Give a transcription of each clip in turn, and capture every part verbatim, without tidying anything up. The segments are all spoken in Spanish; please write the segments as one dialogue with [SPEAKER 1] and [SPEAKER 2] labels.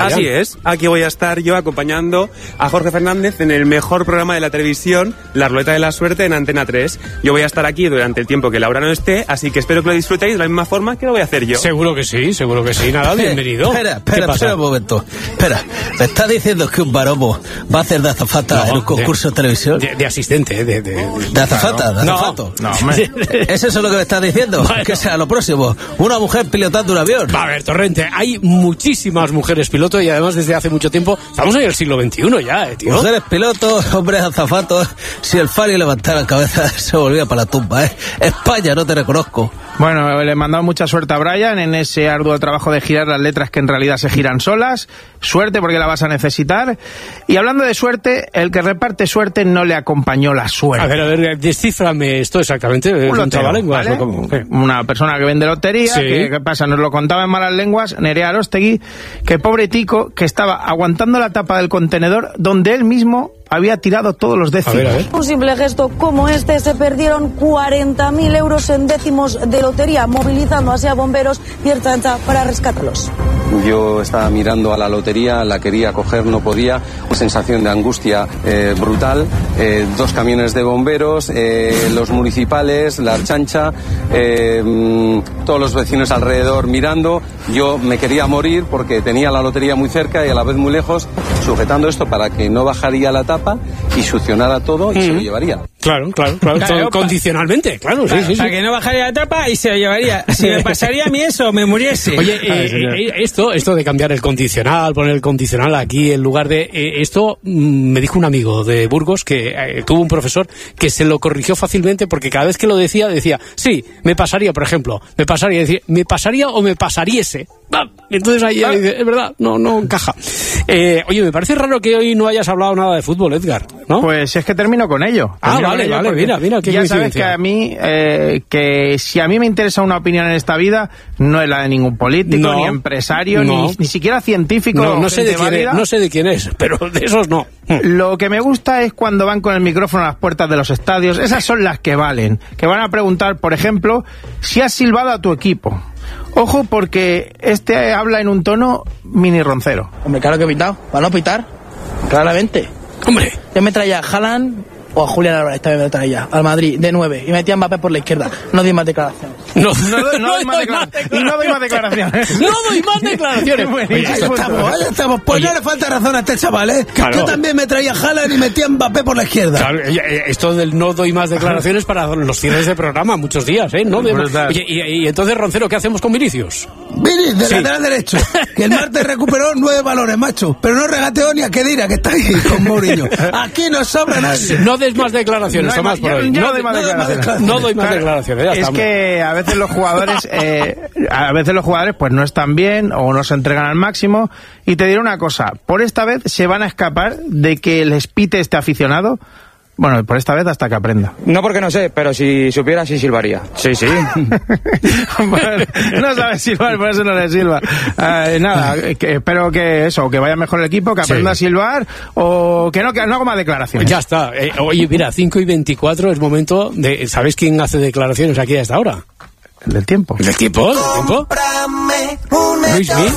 [SPEAKER 1] Así es, aquí voy a estar yo acompañando a Jorge Fernández en el mejor programa de la televisión, La Ruleta de la Suerte, en Antena tres. Yo voy a estar aquí durante el tiempo que Laura no esté, así que espero que lo disfrutéis de la misma forma que lo voy a hacer yo.
[SPEAKER 2] Seguro que sí, seguro que sí. Nada, bienvenido.
[SPEAKER 3] Espera, espera, espera un momento. Espera, ¿me estás diciendo que un baromo va a hacer de azafata no, en un concurso de, de televisión?
[SPEAKER 2] De, de asistente, de... ¿De,
[SPEAKER 3] ¿De azafata? ¿De azafato? No, no, hombre. ¿Es eso lo que me estás diciendo? Bueno. Que sea lo próximo. Una mujer pilotando un avión.
[SPEAKER 2] Va a ver, Torrente, hay muchísimas mujeres piloto y además desde hace mucho tiempo, estamos en el siglo veintiuno ya, eh, tío.
[SPEAKER 3] Mujeres pilotos, hombres azafatos. Si el Fari levantara la cabeza se volvía para la tumba, ¿eh? España, no te reconozco.
[SPEAKER 4] Bueno, le mandamos mucha suerte a Brian en ese arduo trabajo de girar las letras que en realidad se giran solas. Suerte porque la vas a necesitar. Y hablando de suerte, el que reparte suerte no le acompañó la suerte.
[SPEAKER 2] A ver, a ver, descíframe esto exactamente.
[SPEAKER 4] Un lotero, ¿vale?
[SPEAKER 2] ¿Cómo?
[SPEAKER 4] Una persona que vende lotería, sí. que, ¿qué pasa? Nos lo contaba en malas lenguas Nerea Arostegui, que pobre tico, que estaba aguantando la tapa del contenedor donde él mismo había tirado todos los décimos. A ver, a ver.
[SPEAKER 5] Un simple gesto como este, se perdieron cuarenta mil euros en décimos de lotería, movilizando así a bomberos y Ertzaintza para rescatarlos.
[SPEAKER 6] Yo estaba mirando a la lotería, la quería coger, no podía, una sensación de angustia eh, brutal, eh, dos camiones de bomberos, eh, los municipales, la Ertzaintza, eh, todos los vecinos alrededor mirando. Yo me quería morir porque tenía la lotería muy cerca y a la vez muy lejos, sujetando esto para que no bajaría la tapa y succionara todo y mm. se lo llevaría.
[SPEAKER 2] Claro, claro, claro, claro condicionalmente, claro,
[SPEAKER 7] claro,
[SPEAKER 2] sí, sí,
[SPEAKER 7] para
[SPEAKER 2] sí.
[SPEAKER 7] que no bajaría la tapa y se lo llevaría. Si me pasaría a mí eso, me muriese.
[SPEAKER 2] Oye, eh, eh, esto, esto de cambiar el condicional, poner el condicional aquí en lugar de... Eh, esto mm, me dijo un amigo de Burgos que eh, tuvo un profesor que se lo corrigió fácilmente porque cada vez que lo decía, decía, sí, me pasaría, por ejemplo, me pasaría, decir, me pasaría o me pasariese. Entonces ahí, ahí es verdad, no, no encaja. Eh, oye, me parece raro que hoy no hayas hablado nada de fútbol, Edgar, ¿no?
[SPEAKER 4] Pues es que termino con ello.
[SPEAKER 2] Ah,
[SPEAKER 4] termino
[SPEAKER 2] vale,
[SPEAKER 4] con ello
[SPEAKER 2] vale, mira, mira, qué
[SPEAKER 4] ya sabes que a mí, eh, que si a mí me interesa una opinión en esta vida, no es la de ningún político,
[SPEAKER 2] no,
[SPEAKER 4] ni empresario,
[SPEAKER 2] no.
[SPEAKER 4] ni, ni siquiera científico.
[SPEAKER 2] No, no sé de quién es, no sé de quién es, pero de esos no.
[SPEAKER 4] Lo que me gusta es cuando van con el micrófono a las puertas de los estadios, esas son las que valen, que van a preguntar, por ejemplo, si has silbado a tu equipo. Ojo, porque este habla en un tono mini roncero.
[SPEAKER 7] Hombre, claro que he pitado. ¿Para no pitar? Claramente.
[SPEAKER 2] Hombre.
[SPEAKER 7] Yo me traía a Haaland o a Julián Álvarez, esta vez me traía al Madrid, de nueve, y metía a Mbappé por la izquierda. No di más declaraciones.
[SPEAKER 2] No,
[SPEAKER 4] no, no, no doy más declaraciones. Y no doy más declaraciones.
[SPEAKER 2] No doy más declaraciones.
[SPEAKER 3] Oye, ahí estamos, ahí estamos. Pues Oye. no le falta razón a este chaval, ¿eh? Claro. Yo también me traía a Haaland y metía a Mbappé por la izquierda.
[SPEAKER 2] Claro, esto del no doy más declaraciones para los cierres de programa, muchos días, ¿eh? No de... Oye, y, y entonces, Roncero, ¿qué hacemos con Vinicius?
[SPEAKER 3] Vinicius, de sí. lateral derecho. Que el martes recuperó nueve balones, macho. Pero no regateó ni a Kedira, que está ahí con Mourinho. Aquí no sobra nadie.
[SPEAKER 2] No des más declaraciones, no Tomás, por hoy.
[SPEAKER 4] No,
[SPEAKER 2] no,
[SPEAKER 4] doy más
[SPEAKER 2] no,
[SPEAKER 4] declaraciones.
[SPEAKER 2] no doy más claro, declaraciones. Ya
[SPEAKER 4] es
[SPEAKER 2] estamos.
[SPEAKER 4] Que a veces los jugadores, eh, a veces los jugadores pues no están bien o no se entregan al máximo. Y te diré una cosa, por esta vez se van a escapar de que les pite este aficionado. Bueno, por esta vez hasta que aprenda.
[SPEAKER 8] No porque no sé, pero si supiera sí silbaría. Sí, sí.
[SPEAKER 4] Bueno, no sabe silbar, por eso no le silba. Eh, nada, que, espero que eso, que vaya mejor el equipo, que aprenda sí. a silbar o que no, que no haga más declaraciones.
[SPEAKER 2] Ya está. Eh, oye, mira, cinco y veinticuatro es momento de... ¿Sabéis quién hace declaraciones aquí a esta hora?
[SPEAKER 4] El del tiempo.
[SPEAKER 2] ¿El del tiempo? ¿El del tiempo? Luis Mí.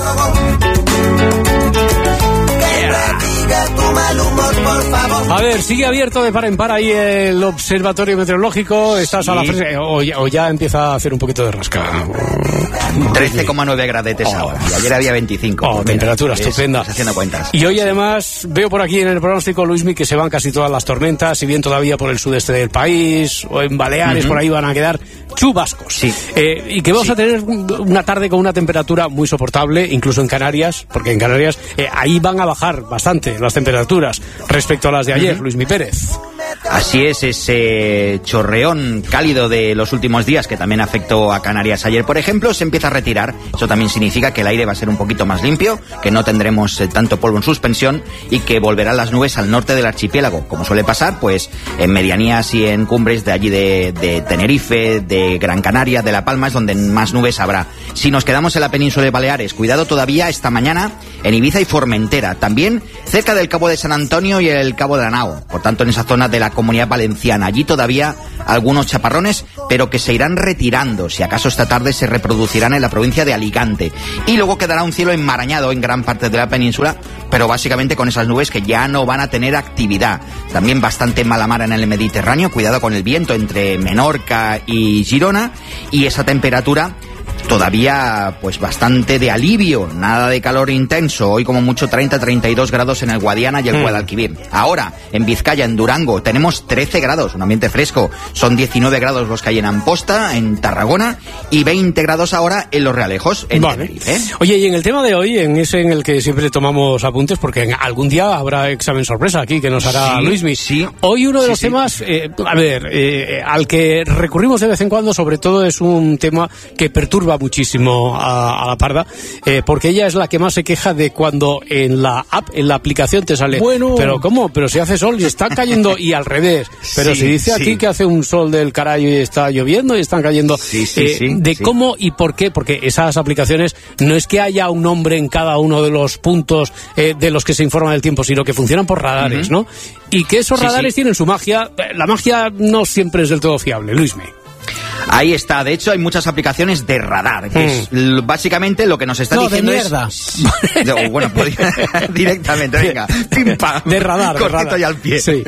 [SPEAKER 2] A ver, sigue abierto de par en par ahí el observatorio meteorológico. Estás sí. a la fresca o, o ya empieza a hacer un poquito de rasca.
[SPEAKER 9] trece coma nueve gradetes oh. ahora. Y ayer había veinticinco.
[SPEAKER 2] Oh, temperatura estupenda.
[SPEAKER 9] Haciendo cuentas.
[SPEAKER 2] Y hoy además veo por aquí en el pronóstico, Luismi, que se van casi todas las tormentas, si bien todavía por el sudeste del país o en Baleares, uh-huh. por ahí van a quedar chubascos.
[SPEAKER 9] Sí.
[SPEAKER 2] Eh, y que vamos
[SPEAKER 9] sí.
[SPEAKER 2] a tener una tarde con una temperatura muy soportable, incluso en Canarias, porque en Canarias eh, ahí van a bajar bastante las temperaturas respecto a las de ayer, uh-huh. Luismi Pérez.
[SPEAKER 9] Así es, ese chorreón cálido de los últimos días que también afectó a Canarias ayer, por ejemplo, se empieza a retirar. Eso también significa que el aire va a ser un poquito más limpio, que no tendremos eh, tanto polvo en suspensión y que volverán las nubes al norte del archipiélago, como suele pasar pues en medianías y en cumbres de allí de, de Tenerife, de Gran Canaria, de La Palma, es donde más nubes habrá. Si nos quedamos en la península de Baleares, cuidado todavía esta mañana en Ibiza y Formentera, también cerca del Cabo de San Antonio y el Cabo de la Nao, por tanto en esa zona de la Comunidad Valenciana. Allí todavía algunos chaparrones, pero que se irán retirando. Si acaso esta tarde se reproducirán en la provincia de Alicante. Y luego quedará un cielo enmarañado en gran parte de la península, pero básicamente con esas nubes que ya no van a tener actividad. También bastante mala mar en el Mediterráneo, cuidado con el viento entre Menorca y Girona, y esa temperatura todavía pues bastante de alivio, nada de calor intenso, hoy como mucho treinta a treinta y dos grados en el Guadiana y el mm. Guadalquivir. Ahora, en Vizcaya, en Durango, tenemos trece grados, un ambiente fresco, son diecinueve grados los que hay en Amposta, en Tarragona, y veinte grados ahora en Los Realejos, en
[SPEAKER 2] vale.
[SPEAKER 9] Tenerife.
[SPEAKER 2] Oye, y en el tema de hoy, en ese en el que siempre tomamos apuntes, porque en algún día habrá examen sorpresa aquí que nos hará
[SPEAKER 9] sí,
[SPEAKER 2] Luismi.
[SPEAKER 9] Sí.
[SPEAKER 2] Hoy uno de
[SPEAKER 9] sí,
[SPEAKER 2] los
[SPEAKER 9] sí.
[SPEAKER 2] temas, eh, a ver, eh, al que recurrimos de vez en cuando, sobre todo es un tema que perturba muchísimo a, a la parda, eh, porque ella es la que más se queja de cuando en la app, en la aplicación te sale, bueno, pero ¿cómo? Pero si hace sol y está cayendo, y al revés, pero
[SPEAKER 9] sí,
[SPEAKER 2] si dice
[SPEAKER 9] sí.
[SPEAKER 2] aquí que hace un sol del carajo y está lloviendo y están cayendo,
[SPEAKER 9] sí, sí,
[SPEAKER 2] eh,
[SPEAKER 9] sí,
[SPEAKER 2] de
[SPEAKER 9] sí.
[SPEAKER 2] cómo y por qué, porque esas aplicaciones no es que haya un nombre en cada uno de los puntos eh, de los que se informa del tiempo, sino que funcionan por radares, uh-huh. ¿no? Y que esos
[SPEAKER 9] sí,
[SPEAKER 2] radares
[SPEAKER 9] sí.
[SPEAKER 2] tienen su magia. La magia no siempre es del todo fiable, Luismi.
[SPEAKER 9] Ahí está, de hecho hay muchas aplicaciones de radar, que mm. es l- básicamente lo que nos está
[SPEAKER 3] no,
[SPEAKER 9] diciendo
[SPEAKER 3] de mierda.
[SPEAKER 9] es... no, bueno, pues, directamente, venga, pim, pam,
[SPEAKER 2] de radar,
[SPEAKER 9] cortito
[SPEAKER 2] de radar.
[SPEAKER 9] y al pie.
[SPEAKER 2] Sí.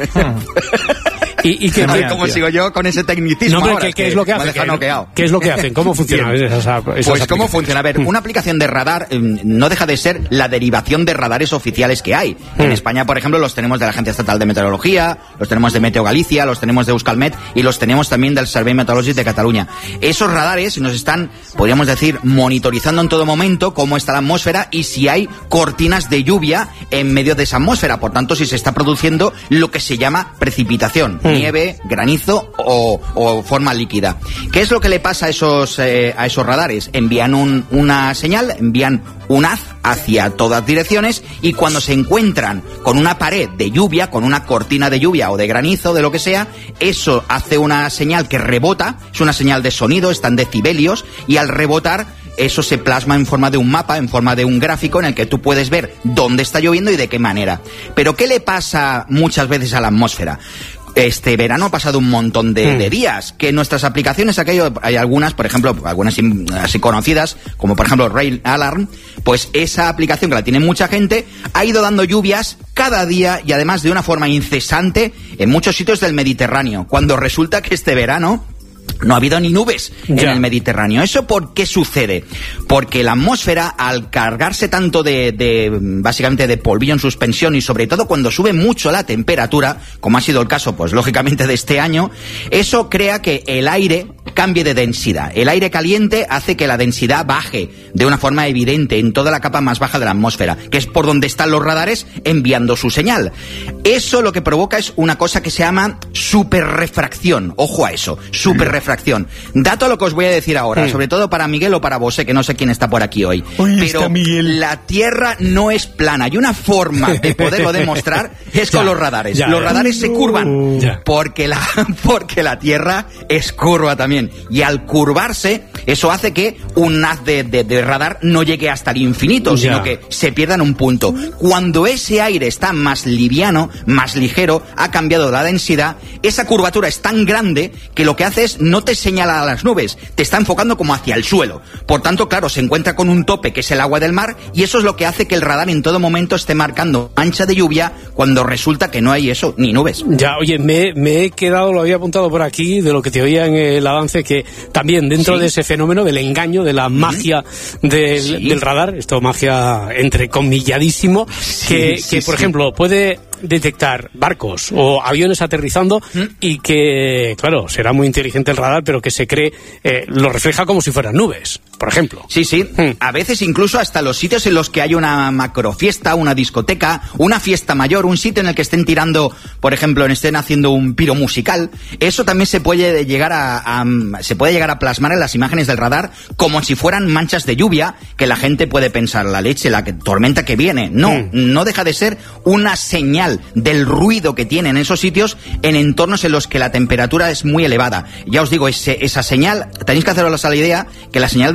[SPEAKER 2] ¿Y, y qué,
[SPEAKER 9] a ver
[SPEAKER 2] qué,
[SPEAKER 9] cómo
[SPEAKER 2] tío?
[SPEAKER 9] sigo yo con ese tecnicismo
[SPEAKER 2] no, hombre,
[SPEAKER 9] ahora?
[SPEAKER 2] ¿qué, ¿qué es lo que hacen? ¿Qué, ¿Qué es lo que hacen? ¿Cómo funcionan esas, esas
[SPEAKER 9] Pues cómo funciona. A ver, una aplicación de radar eh, no deja de ser la derivación de radares oficiales que hay. Mm. En España, por ejemplo, los tenemos de la Agencia Estatal de Meteorología, los tenemos de Meteo Galicia, los tenemos de Euskalmet y los tenemos también del Servei Meteorològic de Cataluña. Esos radares nos están, podríamos decir, monitorizando en todo momento cómo está la atmósfera y si hay cortinas de lluvia en medio de esa atmósfera. Por tanto, si se está produciendo lo que se llama precipitación, mm. nieve, granizo o, o forma líquida. ¿Qué es lo que le pasa a esos, eh, a esos radares? Envían un, una señal, envían un haz hacia todas direcciones y cuando se encuentran con una pared de lluvia, con una cortina de lluvia o de granizo, de lo que sea, eso hace una señal que rebota, es una señal de sonido, está en decibelios, y al rebotar eso se plasma en forma de un mapa, en forma de un gráfico en el que tú puedes ver dónde está lloviendo y de qué manera. Pero ¿qué le pasa muchas veces a la atmósfera? Este verano ha pasado un montón de, mm. de días que nuestras aplicaciones, aquello, hay algunas, por ejemplo, algunas así conocidas, como por ejemplo Rain Alarm, pues esa aplicación que la tiene mucha gente, ha ido dando lluvias cada día y además de una forma incesante en muchos sitios del Mediterráneo, cuando resulta que este verano no ha habido ni nubes ya. en el Mediterráneo. ¿Eso por qué sucede? Porque la atmósfera, al cargarse tanto de, de, básicamente, de polvillo en suspensión y sobre todo cuando sube mucho la temperatura, como ha sido el caso, pues lógicamente de este año, eso crea que el aire cambie de densidad. El aire caliente hace que la densidad baje de una forma evidente en toda la capa más baja de la atmósfera, que es por donde están los radares enviando su señal. Eso lo que provoca es una cosa que se llama superrefracción. Ojo a eso, superrefracción. Dato a lo que os voy a decir ahora, mm. sobre todo para Miguel o para vos, que no sé quién está por aquí hoy.
[SPEAKER 3] Hoy
[SPEAKER 9] pero
[SPEAKER 3] está Miguel.
[SPEAKER 9] La Tierra no es plana y una forma de poderlo demostrar es ya, con los radares.
[SPEAKER 2] Ya,
[SPEAKER 9] los
[SPEAKER 2] ya.
[SPEAKER 9] radares se curvan
[SPEAKER 2] ya.
[SPEAKER 9] porque la, porque la Tierra es curva también. Y al curvarse, eso hace que un haz de, de, de radar no llegue hasta el infinito,
[SPEAKER 2] ya.
[SPEAKER 9] sino que se pierda en un punto. Cuando ese aire está más liviano, más ligero, ha cambiado la densidad, esa curvatura es tan grande que lo que hace es no te señala a las nubes, te está enfocando como hacia el suelo. Por tanto, claro, se encuentra con un tope que es el agua del mar y eso es lo que hace que el radar en todo momento esté marcando mancha de lluvia cuando resulta que no hay eso, ni nubes.
[SPEAKER 2] Ya, oye, me, me he quedado, lo había apuntado por aquí, de lo que te oía en el avance, que también dentro sí. de ese fenómeno del engaño, de la magia mm. del, sí. del radar, esto magia entrecomilladísimo,
[SPEAKER 9] sí,
[SPEAKER 2] que,
[SPEAKER 9] sí,
[SPEAKER 2] que por
[SPEAKER 9] sí.
[SPEAKER 2] ejemplo puede detectar barcos o aviones aterrizando ¿Mm? y que, claro, será muy inteligente el radar, pero que se cree, eh, lo refleja como si fueran nubes, por ejemplo.
[SPEAKER 9] Sí, sí, ¿Mm? a veces incluso hasta los sitios en los que hay una macrofiesta, una discoteca, una fiesta mayor, un sitio en el que estén tirando, por ejemplo, estén haciendo un piro musical, eso también se puede llegar a, a se puede llegar a plasmar en las imágenes del radar como si fueran manchas de lluvia, que la gente puede pensar, la leche, la que, tormenta que viene. No, mm. no deja de ser una señal del ruido que tienen esos sitios en entornos en los que la temperatura es muy elevada. Ya os digo, ese, esa señal, tenéis que haceros a la idea que la señal del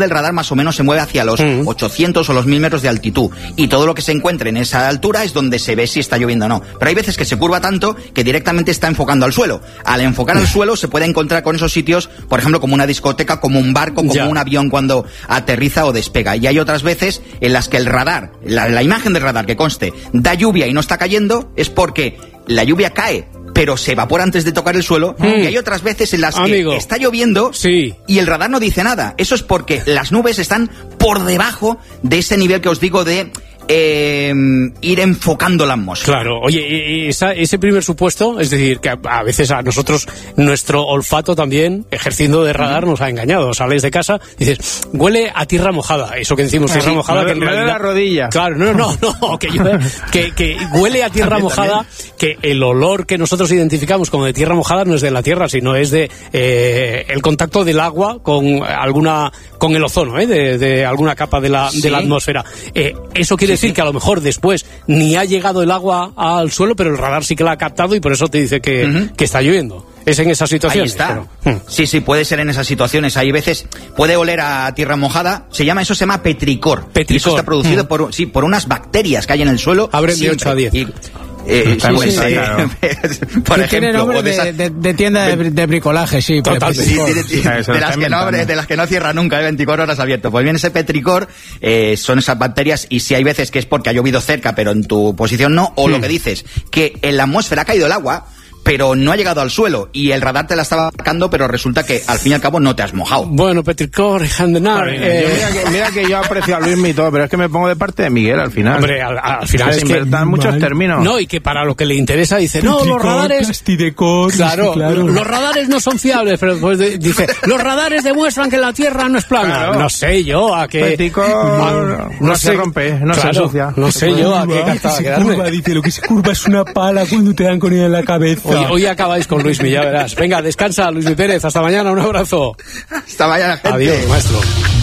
[SPEAKER 9] el radar más o menos se mueve hacia los mm. ochocientos o los mil metros de altitud, y todo lo que se encuentre en esa altura es donde se ve si está lloviendo o no. Pero hay veces que se curva tanto que directamente está enfocando al suelo. Al enfocar al suelo se puede encontrar con esos sitios, por ejemplo, como una discoteca, como un barco, como ya. un avión cuando aterriza o despega. Y hay otras veces en las que el radar, la, la imagen del radar que conste, da lluvia y no está cayendo, es porque la lluvia cae, pero se evapora antes de tocar el suelo, mm. y hay otras veces en las Amigo. que está lloviendo
[SPEAKER 2] sí.
[SPEAKER 9] y el radar no dice nada. Eso es porque las nubes están por debajo de ese nivel que os digo de Eh, ir enfocando la atmósfera.
[SPEAKER 2] Claro, oye, esa, ese primer supuesto, es decir, que a, a veces a nosotros nuestro olfato también, ejerciendo de radar, nos ha engañado. Sales de casa y dices, huele a tierra mojada. Eso que decimos, tierra sí, mojada,
[SPEAKER 4] me,
[SPEAKER 2] que en
[SPEAKER 4] me
[SPEAKER 2] realidad...
[SPEAKER 4] la rodilla.
[SPEAKER 2] Claro, no, no, no, que, yo, que, que huele a tierra mojada, que el olor que nosotros identificamos como de tierra mojada no es de la tierra, sino es de eh, el contacto del agua con alguna, con el ozono, ¿eh? de, de alguna capa de la, ¿Sí? de la atmósfera. Eh, eso quiere sí, decir sí. que a lo mejor después ni ha llegado el agua al suelo, pero el radar sí que la ha captado y por eso te dice que, uh-huh. que está lloviendo. Es en esas situaciones.
[SPEAKER 9] Ahí está.
[SPEAKER 2] Pero, hmm.
[SPEAKER 9] Sí, sí, puede ser en esas situaciones. Hay veces, puede oler a tierra mojada. Se llama, eso se llama petricor.
[SPEAKER 2] Petricor.
[SPEAKER 9] Y eso está producido
[SPEAKER 2] hmm.
[SPEAKER 9] por, sí, por unas bacterias que hay en el suelo.
[SPEAKER 2] Abren de ocho a diez.
[SPEAKER 9] Y, Eh,
[SPEAKER 3] sí,
[SPEAKER 9] pues,
[SPEAKER 3] sí,
[SPEAKER 9] eh,
[SPEAKER 3] claro.
[SPEAKER 9] por
[SPEAKER 3] sí,
[SPEAKER 9] ejemplo,
[SPEAKER 3] tiene nombre
[SPEAKER 9] de,
[SPEAKER 3] de,
[SPEAKER 9] esa...
[SPEAKER 3] de, de tienda de, de bricolaje, sí.
[SPEAKER 9] Total, sí, de, de,
[SPEAKER 3] sí,
[SPEAKER 9] de, las que no abre, de las que no cierra nunca, de veinticuatro horas abierto. Pues bien, ese petricor eh, son esas bacterias, y si hay veces que es porque ha llovido cerca, pero en tu posición no, o hmm. lo que dices, que en la atmósfera ha caído el agua, pero no ha llegado al suelo, y el radar te la estaba marcando, pero resulta que al fin y al cabo no te has mojado.
[SPEAKER 2] Bueno, Petricor, Handenar...
[SPEAKER 4] Eh, mira, que, mira que yo aprecio a Luis y todo, pero es que me pongo de parte de Miguel al final.
[SPEAKER 2] Hombre, al, al final es,
[SPEAKER 4] es
[SPEAKER 2] que...
[SPEAKER 4] Se inventan muchos mal. términos.
[SPEAKER 2] No, y que para lo que le interesa dice, no, los radares...
[SPEAKER 1] Plastidecor,
[SPEAKER 2] claro,
[SPEAKER 1] claro,
[SPEAKER 2] los radares no son fiables, pero pues de, dice, los radares demuestran que la Tierra no es plana. Claro. No sé yo a qué...
[SPEAKER 4] Petricor no, no se rompe, no claro, se ensucia.
[SPEAKER 2] No sé yo a qué carta quedarme.
[SPEAKER 1] Curva, dice, lo que se curva es una pala cuando te dan con ella en la cabeza.
[SPEAKER 2] Hoy, hoy acabáis con Luis Milla, verás. Venga, descansa, Luis Mi Pérez. Hasta mañana, un abrazo.
[SPEAKER 9] Hasta mañana, gente.
[SPEAKER 2] Adiós, maestro.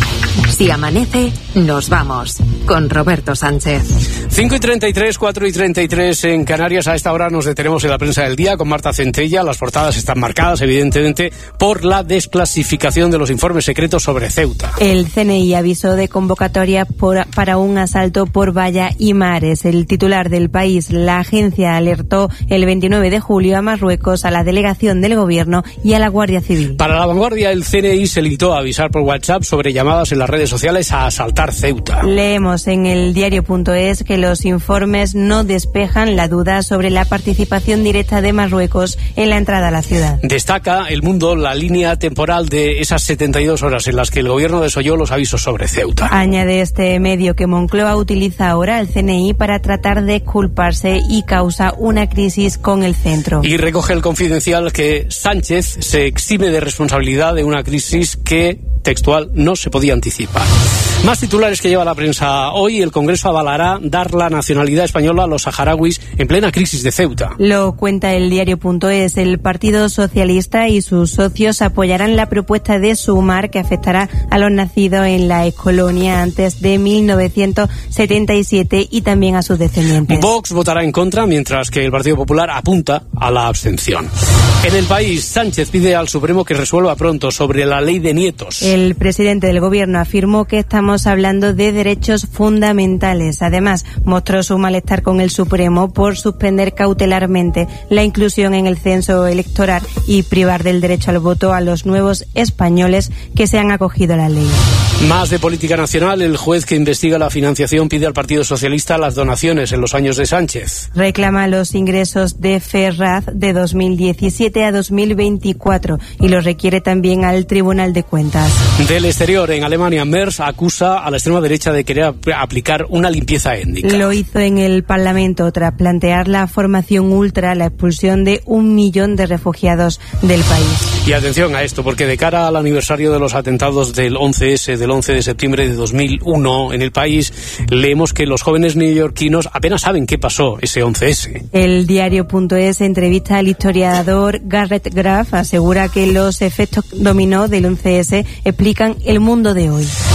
[SPEAKER 10] Si amanece, nos vamos. Con Roberto Sánchez.
[SPEAKER 2] cinco y treinta y tres, cuatro y treinta y tres en Canarias. A esta hora nos detenemos en la prensa del día con Marta Centella. Las portadas están marcadas, evidentemente, por la desclasificación de los informes secretos sobre Ceuta.
[SPEAKER 11] El C N I avisó de convocatoria por, para un asalto por valla y mares. El titular del País, la agencia alertó el veintinueve de julio a Marruecos, a la delegación del Gobierno y a la Guardia Civil.
[SPEAKER 2] Para La Vanguardia, el C N I se limitó a avisar por WhatsApp sobre llamadas en las redes sociales a asaltar Ceuta.
[SPEAKER 11] Leemos en el diario punto es que los informes no despejan la duda sobre la participación directa de Marruecos en la entrada a la ciudad.
[SPEAKER 2] Destaca El Mundo la línea temporal de esas setenta y dos horas en las que el gobierno desoyó los avisos sobre Ceuta.
[SPEAKER 11] Añade este medio que Moncloa utiliza ahora al C N I para tratar de culparse y causa una crisis con el centro.
[SPEAKER 2] Y recoge el Confidencial que Sánchez se exime de responsabilidad de una crisis que, textual, no se podía anticipar. Más titulares que lleva la prensa hoy. El Congreso avalará dar la nacionalidad española a los saharauis en plena crisis de Ceuta.
[SPEAKER 11] Lo cuenta el diario punto es. El Partido Socialista y sus socios apoyarán la propuesta de Sumar, que afectará a los nacidos en la excolonia antes de mil novecientos setenta y siete y también a sus descendientes.
[SPEAKER 2] Vox votará en contra, mientras que el Partido Popular apunta a la abstención. En El País, Sánchez pide al Supremo que resuelva pronto sobre la ley de nietos.
[SPEAKER 11] El presidente del Gobierno afirmó que estamos hablando de derechos fundamentales. Además, mostró su malestar con el Supremo por suspender cautelarmente la inclusión en el censo electoral y privar del derecho al voto a los nuevos españoles que se han acogido a la ley.
[SPEAKER 2] Más de política nacional. El juez que investiga la financiación pide al Partido Socialista las donaciones en los años de Sánchez.
[SPEAKER 11] Reclama los ingresos de Ferraz de dos mil diecisiete a dos mil veinticuatro y los requiere también al Tribunal de Cuentas.
[SPEAKER 2] Del exterior, en Alemania, Merz acusa a la extrema derecha de querer aplicar una limpieza étnica.
[SPEAKER 11] Lo hizo en el Parlamento tras plantear la formación ultra la expulsión de un millón de refugiados del país.
[SPEAKER 2] Y atención a esto, porque de cara al aniversario de los atentados del once ese, del once de septiembre de dos mil uno en el país, leemos que los jóvenes neoyorquinos apenas saben qué pasó ese once ese.
[SPEAKER 11] El diario punto es entrevista al historiador Garrett Graff, asegura que los efectos dominó del once ese explican el mundo de hoy.
[SPEAKER 2] Y cerramos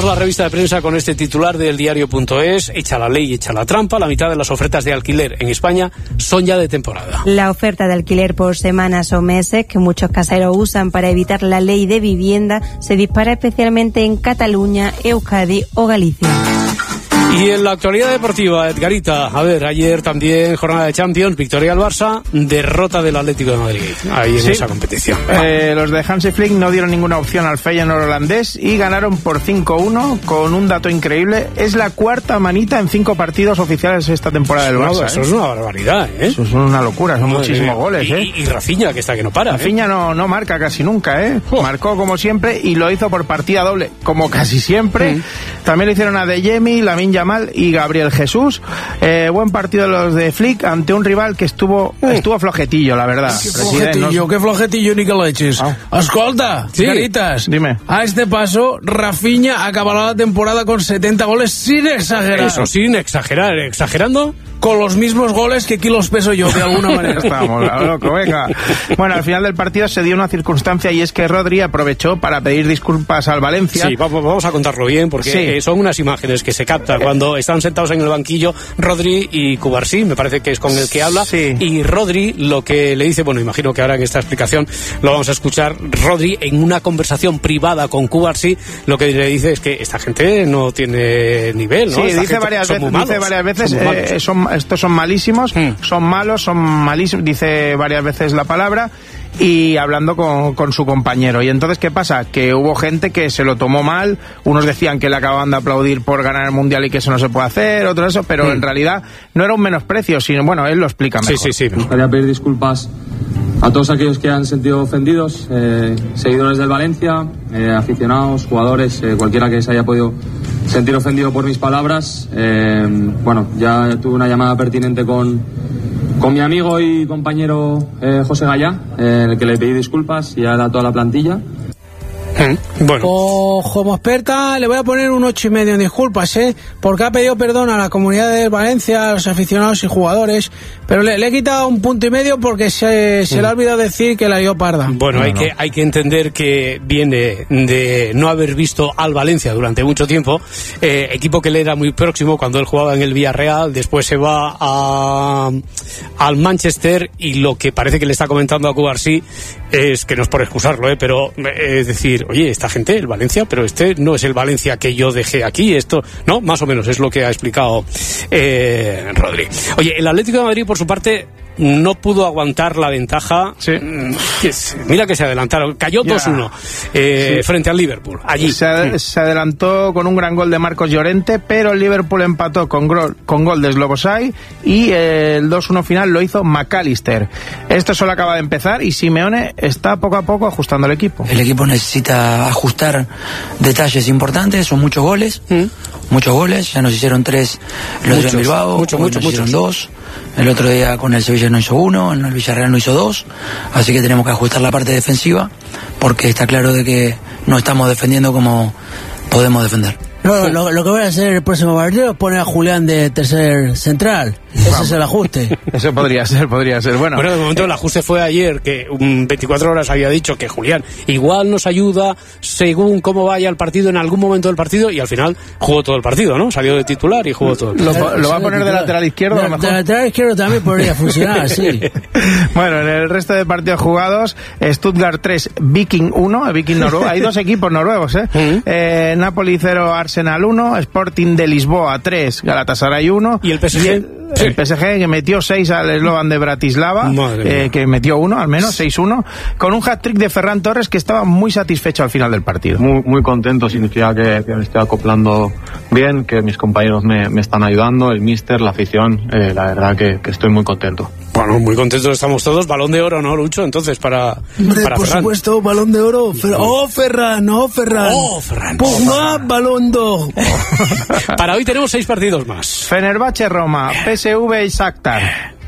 [SPEAKER 2] abrimos la revista de prensa con este titular del diario.es: echa la ley, echa la trampa. La mitad de las ofertas de alquiler en España son ya de temporada.
[SPEAKER 11] La oferta de alquiler por semanas o meses que muchos caseros usan para evitar la ley de vivienda se dispara especialmente en Cataluña, Euskadi o Galicia.
[SPEAKER 2] Y en la actualidad deportiva, Edgarita, a ver, ayer también jornada de Champions, victoria al Barça, derrota del Atlético de Madrid, ahí en sí. esa competición.
[SPEAKER 4] Eh, los de Hansi Flick no dieron ninguna opción al Feyenoord holandés y ganaron por cinco uno con un dato increíble. Es la cuarta manita en cinco partidos oficiales esta temporada del Barça.
[SPEAKER 2] Eso
[SPEAKER 4] ¿eh?
[SPEAKER 2] es una barbaridad, ¿eh?
[SPEAKER 4] Eso es una locura, son Madre muchísimos mía. goles, ¿eh?
[SPEAKER 2] Y, y Rafinha, que está que no para.
[SPEAKER 4] Rafinha
[SPEAKER 2] ¿eh?
[SPEAKER 4] no, no marca casi nunca, ¿eh? Oh. Marcó como siempre y lo hizo por partida doble, como casi siempre. Mm. También lo hicieron a De Jemi, Lamine Yamal y Gabriel Jesús. Eh, buen partido de los de Flick ante un rival que estuvo uh. estuvo flojetillo, la verdad.
[SPEAKER 3] Qué flojetillo, no... qué flojetillo, ni que leches. Ah. Escolta, sí. Caritas,
[SPEAKER 4] dime.
[SPEAKER 3] A este paso, Rafinha acabará la temporada con setenta goles sin exagerar.
[SPEAKER 2] Eso, sin exagerar. ¿Exagerando?
[SPEAKER 3] Con los mismos goles que aquí los peso yo, de alguna manera.
[SPEAKER 4] Estamos, loco, venga. Bueno, al final del partido se dio una circunstancia y es que Rodri aprovechó para pedir disculpas al Valencia.
[SPEAKER 2] Sí, vamos a contarlo bien, porque sí. son unas imágenes que se captan cuando están sentados en el banquillo Rodri y Cubarsí, me parece que es con el que habla,
[SPEAKER 4] sí.
[SPEAKER 2] y Rodri lo que le dice, bueno, imagino que ahora en esta explicación lo vamos a escuchar, Rodri en una conversación privada con Cubarsí, lo que le dice es que esta gente no tiene nivel, ¿no?
[SPEAKER 4] Sí,
[SPEAKER 2] esta
[SPEAKER 4] dice varias, veces, dice varias veces, son eh, son, estos son malísimos, mm. son malos, son malísimos, dice varias veces la palabra, y hablando con, con su compañero. Y entonces, ¿qué pasa? Que hubo gente que se lo tomó mal, unos decían que le acababan de aplaudir por ganar el Mundial y que eso no se puede hacer, otros eso, pero mm. en realidad no era un menosprecio, sino, bueno, él lo explica mejor.
[SPEAKER 2] Sí, sí, sí.
[SPEAKER 12] Me gustaría pedir disculpas a todos aquellos que han sentido ofendidos, eh, seguidores del Valencia, eh, aficionados, jugadores, eh, cualquiera que se haya podido sentir ofendido por mis palabras. Eh, bueno, ya tuve una llamada pertinente con, con mi amigo y compañero eh, José Gallá, eh, en el que le pedí disculpas y a toda la plantilla.
[SPEAKER 3] Bueno. O, como experta le voy a poner un ocho y medio en disculpas, ¿eh? Porque ha pedido perdón a la comunidad de Valencia, a los aficionados y jugadores, pero le, le he quitado un punto y medio porque se, se mm. le ha olvidado decir que la dio parda.
[SPEAKER 2] Bueno,
[SPEAKER 3] no,
[SPEAKER 2] hay,
[SPEAKER 3] no.
[SPEAKER 2] Que, hay que entender que viene de no haber visto al Valencia durante mucho tiempo, eh, equipo que le era muy próximo cuando él jugaba en el Villarreal, después se va a, al Manchester, y lo que parece que le está comentando a Cubarsí es que no es por excusarlo, ¿eh? Pero eh, es decir, oye, esta gente, el Valencia, pero este no es el Valencia que yo dejé aquí, esto, ¿no? Más o menos es lo que ha explicado eh, Rodri. Oye, el Atlético de Madrid, por su parte, no pudo aguantar la ventaja.
[SPEAKER 4] Sí.
[SPEAKER 2] Mira que se adelantaron, cayó dos uno eh, sí. frente al Liverpool, allí.
[SPEAKER 4] Se, ad- se adelantó con un gran gol de Marcos Llorente, pero el Liverpool empató con, gro- con gol de Slobosai y eh, el dos uno final lo hizo McAllister. Esto solo acaba de empezar y Simeone está poco a poco ajustando el equipo.
[SPEAKER 13] El equipo necesita ajustar detalles importantes, son muchos goles, ¿Mm? muchos goles, ya nos hicieron tres el otro día en Bilbao,
[SPEAKER 2] mucho, mucho,
[SPEAKER 13] nos
[SPEAKER 2] muchos.
[SPEAKER 13] hicieron dos. El otro día con el Sevilla no hizo uno, en el Villarreal no hizo dos, así que tenemos que ajustar la parte defensiva porque está claro de que no estamos defendiendo como podemos defender.
[SPEAKER 3] No, lo, lo que voy a hacer el próximo partido es poner a Julián de tercer central. Ese Vamos. es el ajuste.
[SPEAKER 4] Eso podría ser, podría ser. Bueno,
[SPEAKER 2] bueno de momento el ajuste fue ayer, que um, veinticuatro horas había dicho que Julián igual nos ayuda según cómo vaya el partido en algún momento del partido, y al final jugó todo el partido, ¿no? Salió de titular y jugó todo el partido.
[SPEAKER 4] ¿Lo, lo va a poner de lateral izquierdo?
[SPEAKER 3] De,
[SPEAKER 4] a lo mejor?
[SPEAKER 3] de lateral izquierdo también podría funcionar, sí.
[SPEAKER 4] Bueno, en el resto de partidos jugados, Stuttgart tres, Viking uno, Viking Noruego. Hay dos equipos noruegos, ¿eh? Uh-huh. eh Napoli cero, Arsenal uno, Sporting de Lisboa tres, Galatasaray uno.
[SPEAKER 2] ¿Y el P S G?
[SPEAKER 4] Y el, sí. el P S G que metió seis al Slovan de Bratislava, eh, que metió uno al menos, seis uno, con un hat-trick de Ferran Torres que estaba muy satisfecho al final del partido.
[SPEAKER 12] Muy, muy contento, significa que, que me estoy acoplando bien, que mis compañeros me, me están ayudando, el míster, la afición, eh, la verdad que, que estoy muy contento.
[SPEAKER 2] Bueno, muy contentos estamos todos. Balón de oro, ¿no, Lucho? Entonces, para,
[SPEAKER 3] Hombre,
[SPEAKER 2] para
[SPEAKER 3] por
[SPEAKER 2] Ferran.
[SPEAKER 3] supuesto, balón de oro. Fer- ¡Oh, Ferran! ¡Oh, Ferran!
[SPEAKER 2] ¡Oh, Ferran!
[SPEAKER 3] ¡Pues
[SPEAKER 2] oh,
[SPEAKER 3] más
[SPEAKER 2] Ferran.
[SPEAKER 3] balón d'or!
[SPEAKER 2] Para hoy tenemos seis partidos más.
[SPEAKER 4] Fenerbahce Roma, P S V y Shakhtar.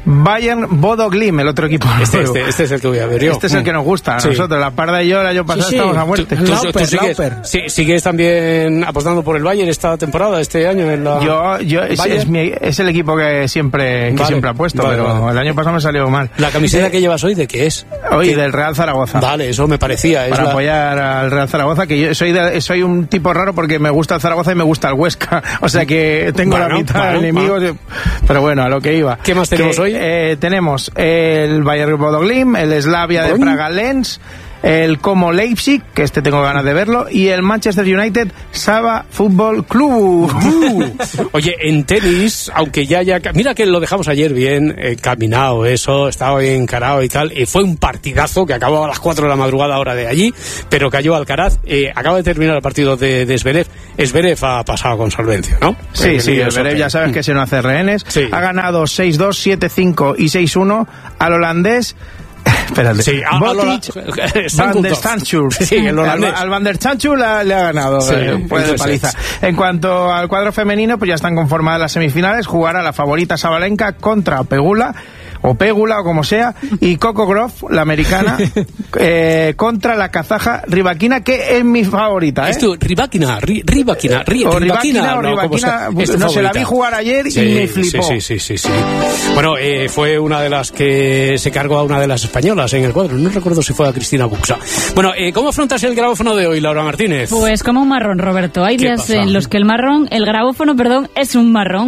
[SPEAKER 4] Bayern Bodo Glimt, el otro equipo.
[SPEAKER 2] Este, este, este es el que voy a ver yo.
[SPEAKER 4] Este es el que nos gusta a
[SPEAKER 2] sí.
[SPEAKER 4] nosotros. La Parda y yo el año pasado sí, sí. estamos a muerte.
[SPEAKER 2] ¿Tú, tú, tú sigues, sí, sigues también apostando por el Bayern esta temporada, este año? En la
[SPEAKER 4] yo, yo es, es, mi, es el equipo que siempre, que vale, siempre apuesto, vale, pero vale. el año pasado me salió mal.
[SPEAKER 2] ¿La camiseta eh, que llevas hoy de qué es?
[SPEAKER 4] Hoy
[SPEAKER 2] ¿Qué?
[SPEAKER 4] Del Real Zaragoza.
[SPEAKER 2] Vale, eso me parecía. Es
[SPEAKER 4] Para
[SPEAKER 2] la...
[SPEAKER 4] apoyar al Real Zaragoza, que yo soy, de, soy un tipo raro porque me gusta el Zaragoza y me gusta el Huesca. O sea que tengo bueno, la mitad bueno, de enemigos. Bueno. Pero bueno, a lo que iba.
[SPEAKER 2] ¿Qué más tenemos
[SPEAKER 4] que,
[SPEAKER 2] hoy?
[SPEAKER 4] Eh, tenemos el Bayern Bodo Glimt, el Slavia de Praga Lens, el Como Leipzig, que este tengo ganas de verlo, y el Manchester United Saba Fútbol Club.
[SPEAKER 2] Uh, oye, en tenis, aunque ya ya mira que lo dejamos ayer bien eh, caminado, eso, estaba bien encarado y tal, y fue un partidazo que acabó a las cuatro de la madrugada hora de allí, pero cayó Alcaraz. Eh, acaba de terminar el partido de, de Zverev. Zverev ha pasado con solvencia, ¿no?
[SPEAKER 4] Sí, sí, Zverev ya sabes que se no hace rehenes. Sí. Ha ganado seis dos, siete cinco y seis uno al holandés. Espérate.
[SPEAKER 2] Sí, a,
[SPEAKER 4] Botic,
[SPEAKER 2] a
[SPEAKER 4] Van der Stanchur.
[SPEAKER 2] Sí, el holandés.
[SPEAKER 4] Al, al Van der Stanchur le ha ganado.
[SPEAKER 2] Sí,
[SPEAKER 4] eh, pues de paliza. En cuanto al cuadro femenino, pues ya están conformadas las semifinales. Jugará la favorita Sabalenka contra Pegula, o Pegula, o como sea, y Coco Gauff, la americana, eh, contra la kazaja Rybakina, que es mi favorita. ¿eh?
[SPEAKER 2] Esto, Rybakina, Ri, Rybakina, Ri,
[SPEAKER 4] o
[SPEAKER 2] Rybakina,
[SPEAKER 4] o Rybakina, no, no se la vi jugar ayer
[SPEAKER 2] sí,
[SPEAKER 4] y me flipó.
[SPEAKER 2] Sí, sí, sí, sí, sí. Bueno, eh, fue una de las que se cargó a una de las españolas en el cuadro. No recuerdo si fue a Cristina Buxa. Bueno, eh, ¿cómo afrontas el grabófono de hoy, Laura Martínez?
[SPEAKER 14] Pues como un marrón, Roberto. Hay días pasa? en los que el marrón, el grabófono, perdón, es un marrón.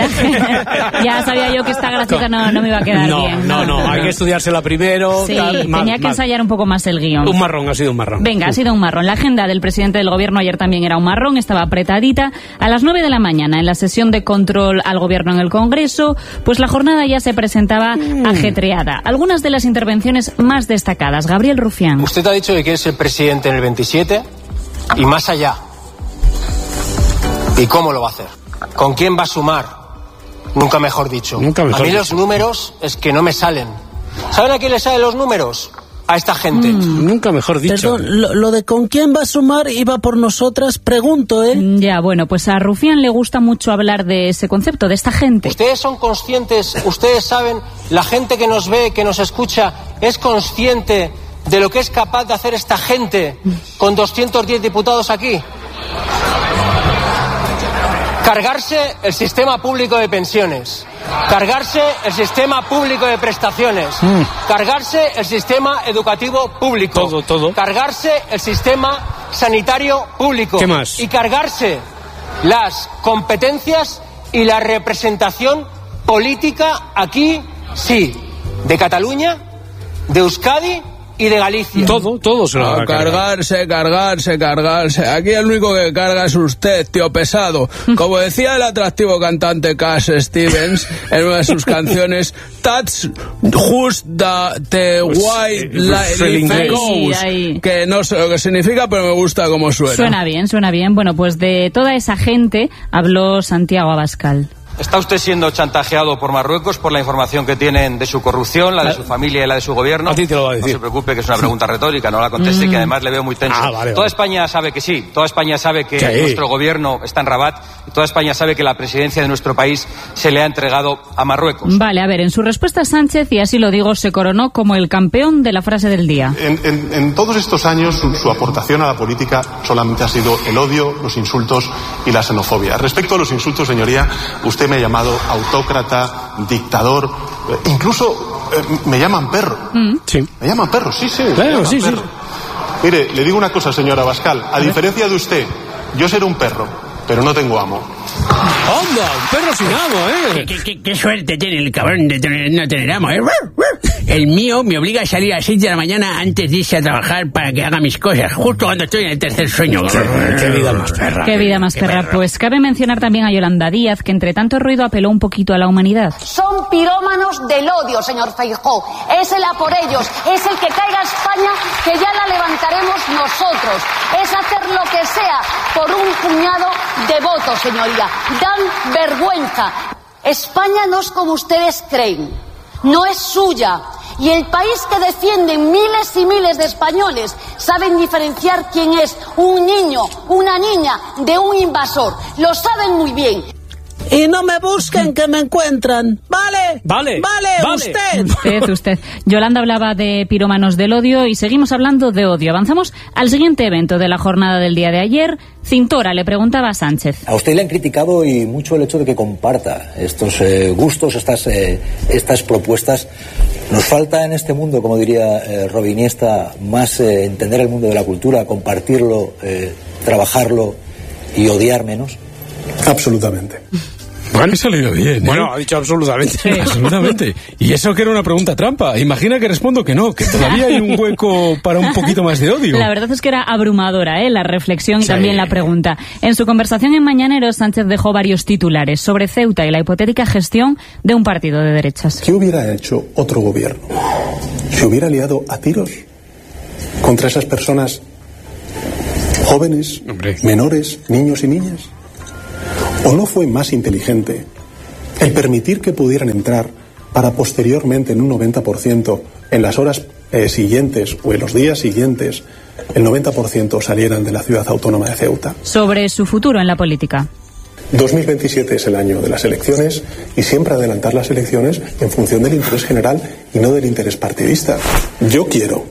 [SPEAKER 14] La... ya sabía yo que esta graciosa no, no me iba a quedar
[SPEAKER 2] no,
[SPEAKER 14] bien.
[SPEAKER 2] No, no, no, hay que estudiársela primero.
[SPEAKER 14] Sí,
[SPEAKER 2] tal,
[SPEAKER 14] tenía
[SPEAKER 2] mal,
[SPEAKER 14] que
[SPEAKER 2] mal.
[SPEAKER 14] ensayar un poco más el guión.
[SPEAKER 2] Un marrón, ha sido un marrón.
[SPEAKER 14] Venga, ha sido un marrón. La agenda del presidente del gobierno ayer también era un marrón, estaba apretadita. A las nueve de la mañana, en la sesión de control al gobierno en el Congreso, pues la jornada ya se presentaba mm. ajetreada. Algunas de las intervenciones más destacadas. Gabriel Rufián.
[SPEAKER 15] Usted ha dicho que quiere ser presidente en el veintisiete y más allá. ¿Y cómo lo va a hacer? ¿Con quién va a sumar? Nunca mejor dicho.
[SPEAKER 2] Nunca mejor
[SPEAKER 15] a mí
[SPEAKER 2] dicho.
[SPEAKER 15] Los números es que no me salen. ¿Saben a quién le salen los números? A esta gente.
[SPEAKER 2] Mm, nunca mejor dicho.
[SPEAKER 3] Perdón, lo, lo de con quién va a sumar iba por nosotras, pregunto, ¿eh?
[SPEAKER 14] Ya, bueno, pues a Rufián le gusta mucho hablar de ese concepto, de esta gente.
[SPEAKER 15] Ustedes son conscientes, ustedes saben, la gente que nos ve, que nos escucha, es consciente de lo que es capaz de hacer esta gente con doscientos diez diputados aquí. Cargarse el sistema público de pensiones, cargarse el sistema público de prestaciones, mm. cargarse el sistema educativo público,
[SPEAKER 2] todo, todo.
[SPEAKER 15] cargarse el sistema sanitario público.
[SPEAKER 2] ¿Qué más?
[SPEAKER 15] Y cargarse las competencias y la representación política aquí, sí, de Cataluña, de Euskadi y de Galicia.
[SPEAKER 2] Todo, todo se lo va a
[SPEAKER 16] cargarse, cargarse, cargarse. Aquí el único que carga es usted, tío pesado. Como decía el atractivo cantante Cass Stevens en una de sus canciones, That's just the, the white life goes. Que no sé lo que significa, pero me gusta cómo suena.
[SPEAKER 14] Suena bien, suena bien. Bueno, pues de toda esa gente habló Santiago Abascal.
[SPEAKER 17] ¿Está usted siendo chantajeado por Marruecos por la información que tienen de su corrupción, la de su familia y la de su gobierno?
[SPEAKER 2] A ti te lo va a decir.
[SPEAKER 17] No se preocupe, que es una pregunta retórica, no la conteste, mm. que además le veo muy tenso.
[SPEAKER 2] Ah, vale,
[SPEAKER 17] toda
[SPEAKER 2] vale.
[SPEAKER 17] España sabe que sí, toda España sabe que
[SPEAKER 2] sí.
[SPEAKER 17] nuestro gobierno está en Rabat, y toda España sabe que la presidencia de nuestro país se le ha entregado a Marruecos.
[SPEAKER 14] Vale, a ver, en su respuesta Sánchez, y así lo digo, se coronó como el campeón de la frase del día.
[SPEAKER 18] En, en, en todos estos años su, su aportación a la política solamente ha sido el odio, los insultos y la xenofobia. Respecto a los insultos, señoría, usted me ha llamado autócrata, dictador, eh, incluso eh, me llaman perro.
[SPEAKER 2] Mm. Sí.
[SPEAKER 18] Me llaman perro, sí, sí. Me
[SPEAKER 2] claro,
[SPEAKER 18] llaman
[SPEAKER 2] sí,
[SPEAKER 18] perro.
[SPEAKER 2] sí.
[SPEAKER 18] Mire, le digo una cosa, señora Abascal. A, a diferencia de usted, yo seré un perro, pero no tengo amo.
[SPEAKER 2] ¡Anda! Un perro sin amo, ¿eh?
[SPEAKER 19] ¿Qué, qué, qué suerte tiene el cabrón de tener, no tener amo, ¿eh? El mío me obliga a salir a las seis de la mañana antes de irse a trabajar para que haga mis cosas, justo cuando estoy en el tercer sueño.
[SPEAKER 2] Qué, qué vida más perra.
[SPEAKER 14] Qué vida más perra. Pues cabe mencionar también a Yolanda Díaz, que entre tanto ruido apeló un poquito a la humanidad.
[SPEAKER 20] Son pirómanos del odio, señor Feijóo. Es el a por ellos, es el que caiga a España, que ya la levantaremos nosotros. Es hacer lo que sea por un puñado de votos, señoría. Dan vergüenza. España no es como ustedes creen. No es suya. Y el país que defienden miles y miles de españoles saben diferenciar quién es un niño, una niña, de un invasor. Lo saben muy bien.
[SPEAKER 3] Y no me busquen, que me encuentran. ¿Vale?
[SPEAKER 2] Vale.
[SPEAKER 3] Vale,
[SPEAKER 2] vale.
[SPEAKER 3] usted.
[SPEAKER 14] Usted, usted. Yolanda hablaba de pirómanos del odio y seguimos hablando de odio. Avanzamos al siguiente evento de la jornada del día de ayer. Cintora le preguntaba a Sánchez.
[SPEAKER 21] A usted le han criticado y mucho el hecho de que comparta estos eh, gustos, estas, eh, estas propuestas. Nos falta en este mundo, como diría eh, Robin Iniesta, más eh, entender el mundo de la cultura, compartirlo, eh, trabajarlo y odiar menos.
[SPEAKER 22] Absolutamente.
[SPEAKER 2] Bueno, se ha leído bien, ¿eh?
[SPEAKER 22] Bueno, ha dicho absolutamente.
[SPEAKER 2] Sí.
[SPEAKER 22] Absolutamente. Y eso que era una pregunta trampa. Imagina que respondo que no, que todavía hay un hueco para un poquito más de odio.
[SPEAKER 14] La verdad es que era abrumadora, ¿eh? La reflexión y
[SPEAKER 22] sí.
[SPEAKER 14] también la pregunta. En su conversación en Mañaneros, Sánchez dejó varios titulares sobre Ceuta y la hipotética gestión de un partido de derechas.
[SPEAKER 18] ¿Qué hubiera hecho otro gobierno? ¿Se hubiera liado a tiros contra esas personas jóvenes, Hombre. menores, niños y niñas? ¿O no fue más inteligente el permitir que pudieran entrar para posteriormente en un noventa por ciento en las horas eh, siguientes o en los días siguientes el noventa por ciento salieran de la ciudad autónoma de Ceuta?
[SPEAKER 14] Sobre su futuro en la política.
[SPEAKER 18] dos mil veintisiete es el año de las elecciones y siempre adelantar las elecciones en función del interés general y no del interés partidista. Yo quiero,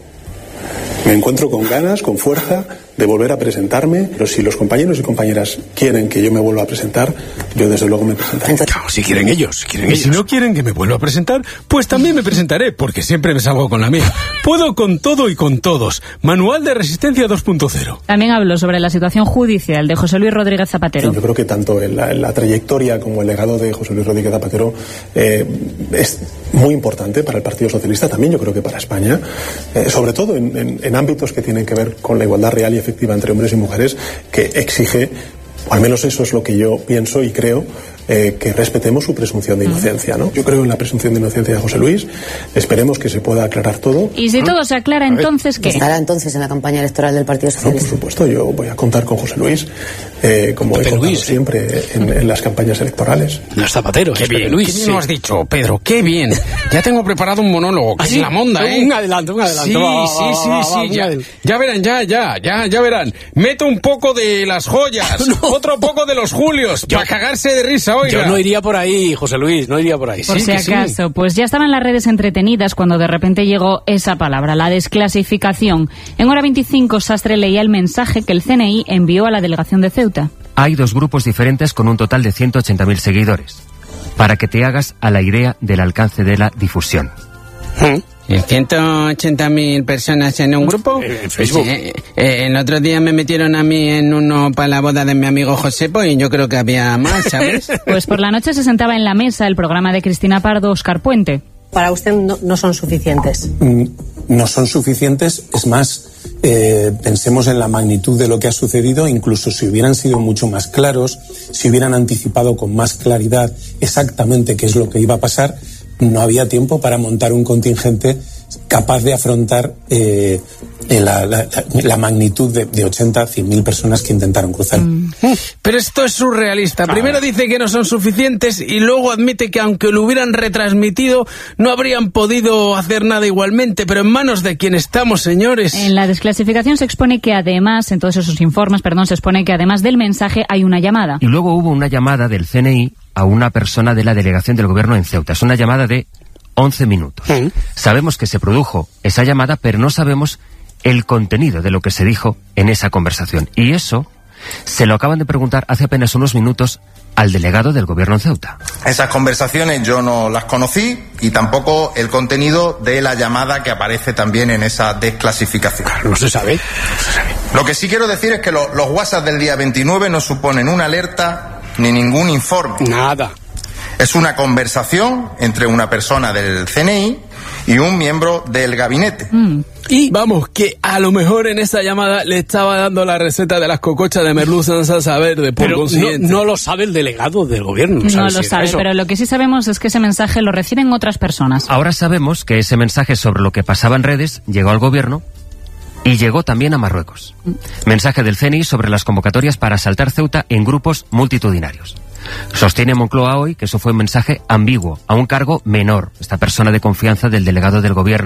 [SPEAKER 18] me encuentro con ganas, con fuerza de volver a presentarme, pero si los compañeros y compañeras quieren que yo me vuelva a presentar, yo desde luego me presentaré.
[SPEAKER 22] Claro, si quieren ellos, si quieren y ellos. Si no quieren que me vuelva a presentar, pues también me presentaré, porque siempre me salgo con la mía. Puedo con todo y con todos. Manual de Resistencia dos punto cero.
[SPEAKER 14] También habló sobre la situación judicial de José Luis Rodríguez Zapatero.
[SPEAKER 18] Yo creo que tanto en la, en la trayectoria como el legado de José Luis Rodríguez Zapatero eh, es muy importante para el Partido Socialista, también yo creo que para España, eh, sobre todo en, en, en ámbitos que tienen que ver con la igualdad real y efectiva entre hombres y mujeres, que exige, o al menos eso es lo que yo pienso y creo, eh, que respetemos su presunción de inocencia, ¿no? Yo creo en la presunción de inocencia de José Luis, esperemos que se pueda aclarar todo.
[SPEAKER 14] Y si todo se aclara, entonces, ¿qué?
[SPEAKER 23] ¿Estará entonces en la campaña electoral del Partido Socialista?
[SPEAKER 18] No, por supuesto, yo voy a contar con José Luis, eh, como Pepe he contado Luis, siempre ¿eh? en, en las campañas electorales.
[SPEAKER 2] No es Zapatero,
[SPEAKER 22] qué
[SPEAKER 2] es
[SPEAKER 22] bien,
[SPEAKER 2] Pepe Luis.
[SPEAKER 22] Qué bien sí. Lo has dicho, Pedro, qué bien. Ya tengo preparado un monólogo, que ¿Ah, es sí? la monda, ¿eh?
[SPEAKER 2] Un adelanto, un adelanto.
[SPEAKER 22] Sí,
[SPEAKER 2] va, va,
[SPEAKER 22] sí,
[SPEAKER 2] va,
[SPEAKER 22] sí,
[SPEAKER 2] va,
[SPEAKER 22] sí,
[SPEAKER 2] va,
[SPEAKER 22] ya,
[SPEAKER 2] va,
[SPEAKER 22] ya verán, ya, ya, ya, ya verán. Meto un poco de las joyas, no. otro poco de los Julios, yo, para cagarse de risa, oiga.
[SPEAKER 2] Yo no iría por ahí, José Luis, no iría por ahí.
[SPEAKER 14] Por
[SPEAKER 2] sí,
[SPEAKER 14] si acaso, sí. Pues ya estaban las redes entretenidas cuando de repente llegó esa palabra, la desclasificación. En hora veinticinco, Sastre leía el mensaje que el C N I envió a la delegación de Ceuta.
[SPEAKER 24] Hay dos grupos diferentes con un total de ciento ochenta mil seguidores, para que te hagas a la idea del alcance de la difusión.
[SPEAKER 19] ¿Mm? ciento ochenta mil personas en un grupo.
[SPEAKER 2] En Facebook.
[SPEAKER 19] Eh, eh, el otro día me metieron a mí en uno para la boda de mi amigo Josepo y yo creo que había más, ¿sabes?
[SPEAKER 14] Pues por la noche se sentaba en la mesa el programa de Cristina Pardo, Óscar Puente.
[SPEAKER 23] Para usted no, no son suficientes.
[SPEAKER 25] No son suficientes, es más, eh, pensemos en la magnitud de lo que ha sucedido, incluso si hubieran sido mucho más claros, si hubieran anticipado con más claridad exactamente qué es lo que iba a pasar, no había tiempo para montar un contingente capaz de afrontar eh, la, la, la magnitud de, de ochenta, cien mil personas que intentaron cruzar.
[SPEAKER 19] Mm. Pero esto es surrealista. Primero dice que no son suficientes y luego admite que aunque lo hubieran retransmitido no habrían podido hacer nada igualmente. Pero en manos de quién estamos, señores.
[SPEAKER 14] En la desclasificación se expone que además, en todos esos informes, perdón, se expone que además del mensaje hay una llamada.
[SPEAKER 24] Y luego hubo una llamada del C N I a una persona de la delegación del gobierno en Ceuta. Es una llamada de once minutos. ¿Mm? Sabemos que se produjo esa llamada, pero no sabemos el contenido de lo que se dijo en esa conversación. Y eso se lo acaban de preguntar hace apenas unos minutos al delegado del gobierno en Ceuta.
[SPEAKER 26] Esas conversaciones yo no las conocí y tampoco el contenido de la llamada que aparece también en esa desclasificación.
[SPEAKER 2] No se sabe. No se sabe.
[SPEAKER 26] Lo que sí quiero decir es que lo, los WhatsApp del día veintinueve no suponen una alerta ni ningún informe.
[SPEAKER 2] Nada.
[SPEAKER 26] Es una conversación entre una persona del C N I y un miembro del gabinete.
[SPEAKER 19] Mm. Y vamos, que a lo mejor en esa llamada le estaba dando la receta de las cocochas de merluza en salsa verde, por
[SPEAKER 2] pero
[SPEAKER 19] consiguiente.
[SPEAKER 2] No, no lo sabe el delegado del gobierno. No,
[SPEAKER 14] no lo
[SPEAKER 2] si
[SPEAKER 14] sabe, pero lo que sí sabemos es que ese mensaje lo reciben otras personas.
[SPEAKER 24] Ahora sabemos que ese mensaje sobre lo que pasaba en redes llegó al gobierno y llegó también a Marruecos. Mensaje del C N I sobre las convocatorias para asaltar Ceuta en grupos multitudinarios. Sostiene Moncloa hoy que eso fue un mensaje ambiguo, a un cargo menor, esta persona de confianza del delegado del gobierno.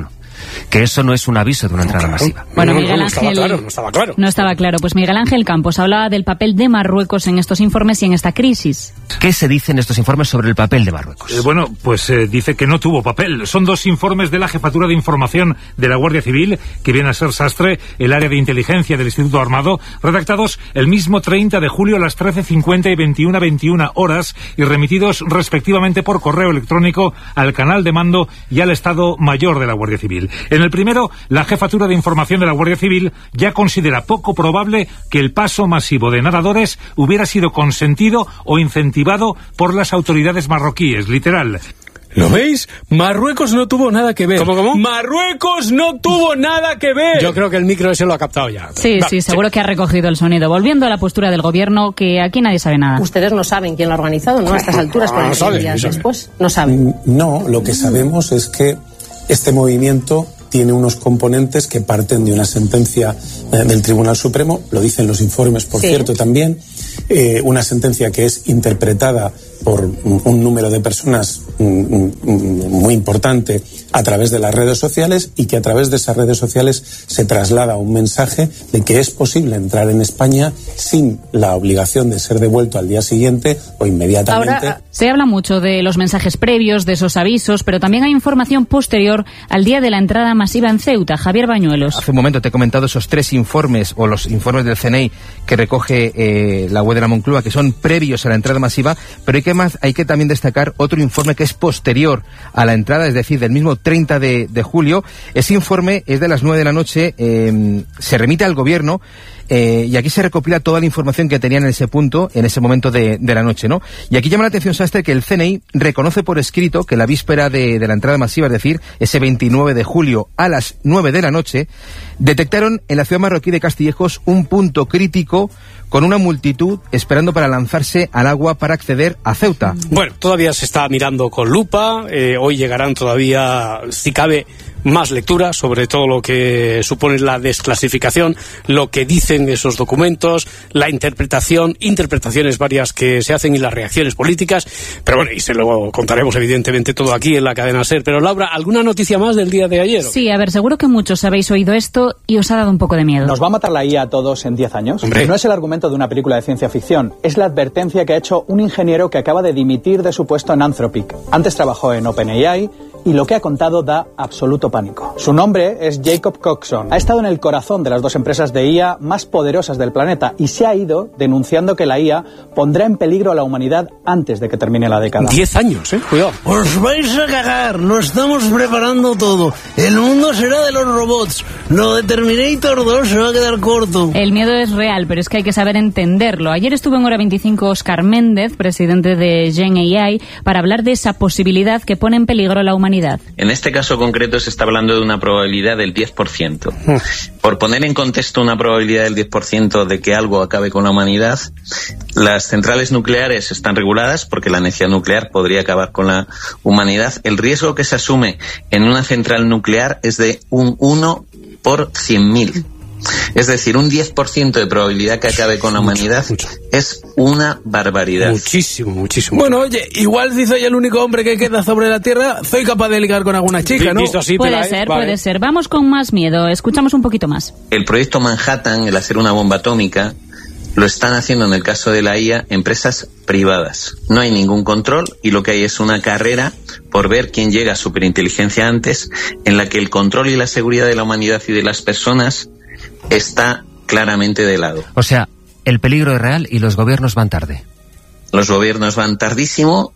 [SPEAKER 24] que eso no es un aviso de una entrada
[SPEAKER 2] claro.
[SPEAKER 24] masiva.
[SPEAKER 14] Bueno,
[SPEAKER 2] no,
[SPEAKER 14] Miguel
[SPEAKER 2] no, no
[SPEAKER 14] Ángel...
[SPEAKER 2] estaba claro, no estaba claro.
[SPEAKER 14] No estaba claro. Pues Miguel Ángel Campos hablaba del papel de Marruecos en estos informes y en esta crisis.
[SPEAKER 24] ¿Qué se dice en estos informes sobre el papel de Marruecos?
[SPEAKER 1] Eh, bueno, pues eh, dice que no tuvo papel. Son dos informes de la Jefatura de Información de la Guardia Civil, que viene a ser Sastre, el área de inteligencia del Instituto Armado, redactados el mismo treinta de julio a las trece cincuenta y veintiuna veintiuna horas y remitidos respectivamente por correo electrónico al canal de mando y al Estado Mayor de la Guardia Civil. En el primero, la Jefatura de Información de la Guardia Civil ya considera poco probable que el paso masivo de nadadores hubiera sido consentido o incentivado por las autoridades marroquíes, literal.
[SPEAKER 22] ¿Lo veis? Marruecos no tuvo nada que ver.
[SPEAKER 2] ¿Cómo, cómo?
[SPEAKER 22] ¡Marruecos no tuvo nada que ver!
[SPEAKER 2] Yo creo que el micro ese lo ha captado ya.
[SPEAKER 14] Sí,
[SPEAKER 2] Va,
[SPEAKER 14] sí, seguro
[SPEAKER 2] sí.
[SPEAKER 14] que ha recogido el sonido. Volviendo a la postura del gobierno, que aquí nadie sabe nada.
[SPEAKER 23] Ustedes no saben quién lo ha organizado, ¿no? A estas alturas,
[SPEAKER 2] No,
[SPEAKER 23] cuarenta
[SPEAKER 2] no saben,
[SPEAKER 23] días
[SPEAKER 2] no saben.
[SPEAKER 23] después. No saben.
[SPEAKER 25] No, lo que sabemos es que este movimiento tiene unos componentes que parten de una sentencia eh, del Tribunal Supremo, lo dicen los informes, por
[SPEAKER 23] Sí.
[SPEAKER 25] cierto, también, eh, una sentencia que es interpretada por un, un número de personas mm, mm, muy importante a través de las redes sociales y que a través de esas redes sociales se traslada un mensaje de que es posible entrar en España sin la obligación de ser devuelto al día siguiente o inmediatamente.
[SPEAKER 14] Ahora, se habla mucho de los mensajes previos, de esos avisos, pero también hay información posterior al día de la entrada masiva en Ceuta. Javier Bañuelos.
[SPEAKER 5] Hace un momento te he comentado esos tres informes, o los informes del C N I que recoge eh, la web de la Moncloa, que son previos a la entrada masiva, pero hay que, más, hay que también destacar otro informe que es posterior a la entrada, es decir, del mismo treinta de julio. Ese informe es de las nueve de la noche, eh, se remite al gobierno, Eh, y aquí se recopila toda la información que tenían en ese punto, en ese momento de, de la noche, ¿no? Y aquí llama la atención, Sastre, que el C N I reconoce por escrito que la víspera de, de la entrada masiva, es decir, ese veintinueve de julio a las nueve de la noche, detectaron en la ciudad marroquí de Castillejos un punto crítico con una multitud esperando para lanzarse al agua para acceder a Ceuta.
[SPEAKER 2] Bueno, todavía se está mirando con lupa, eh, hoy llegarán todavía, si cabe, más lecturas sobre todo lo que supone la desclasificación, lo que dicen esos documentos, la interpretación, interpretaciones varias que se hacen y las reacciones políticas, pero bueno, y se lo contaremos evidentemente todo aquí en la cadena SER. Pero Laura, ¿alguna noticia más del día de ayer?
[SPEAKER 14] Sí, a ver, seguro que muchos habéis oído esto y os ha dado un poco de miedo.
[SPEAKER 6] ¿Nos va a matar la I A a todos en diez años?
[SPEAKER 2] Hombre.
[SPEAKER 6] No es el argumento de una película de ciencia ficción, es la advertencia que ha hecho un ingeniero que acaba de dimitir de su puesto en Anthropic. Antes trabajó en OpenAI y lo que ha contado da absoluto pánico. Su nombre es Jacob Coxon. Ha estado en el corazón de las dos empresas de I A más poderosas del planeta y se ha ido denunciando que la I A pondrá en peligro a la humanidad antes de que termine la década.
[SPEAKER 2] Diez años, ¿eh? Cuidado.
[SPEAKER 19] Os vais a cagar, lo estamos preparando todo. El mundo será de los robots. Lo de Terminator dos se va a quedar corto.
[SPEAKER 14] El miedo es real, pero es que hay que saber entenderlo. Ayer estuvo en Hora veinticinco Óscar Méndez, presidente de Gen A I, para hablar de esa posibilidad que pone en peligro a la humanidad.
[SPEAKER 7] En este caso concreto se está hablando de una probabilidad del diez por ciento. Por poner en contexto una probabilidad del diez por ciento de que algo acabe con la humanidad, las centrales nucleares están reguladas porque la energía nuclear podría acabar con la humanidad. El riesgo que se asume en una central nuclear es de un uno por cien mil. Es decir, un diez por ciento de probabilidad que acabe con la humanidad es una barbaridad.
[SPEAKER 2] Muchísimo, muchísimo.
[SPEAKER 19] Bueno, oye, igual si soy el único hombre que queda sobre la Tierra, soy capaz de ligar con alguna chica, ¿no?
[SPEAKER 2] Visto así,
[SPEAKER 14] puede ser, vale. puede ser. Vamos con más miedo. Escuchamos un poquito más.
[SPEAKER 7] El proyecto Manhattan, el hacer una bomba atómica, lo están haciendo en el caso de la I A empresas privadas. No hay ningún control y lo que hay es una carrera por ver quién llega a superinteligencia antes, en la que el control y la seguridad de la humanidad y de las personas está claramente de lado.
[SPEAKER 24] O sea, el peligro es real y los gobiernos van tarde.
[SPEAKER 7] Los gobiernos van tardísimo